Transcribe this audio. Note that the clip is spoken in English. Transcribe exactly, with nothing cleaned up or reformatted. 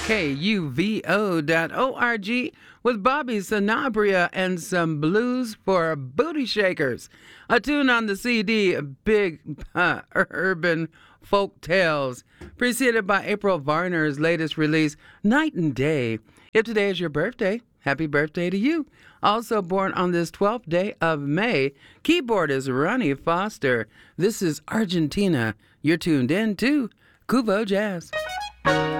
K U V O dot O R G with Bobby Sanabria and some blues for booty shakers. A tune on the C D, Big uh, Urban Folk Tales, preceded by April Varner's latest release, Night and Day. If today is your birthday, happy birthday to you. Also born on this twelfth day of May, keyboardist Ronnie Foster. This is Argentina. You're tuned in to Kubo Jazz.